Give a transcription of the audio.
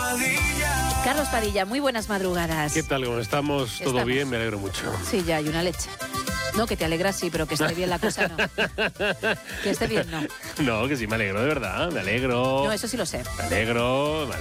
Carlos Padilla, muy buenas madrugadas. ¿Qué tal? ¿Cómo estamos? ¿Todo bien? Me alegro mucho. Sí, ya hay una leche. No, que te alegras, sí, pero que esté bien la cosa, no. Que esté bien, no. No, que sí, me alegro, de verdad, me alegro. No, eso sí lo sé. Me alegro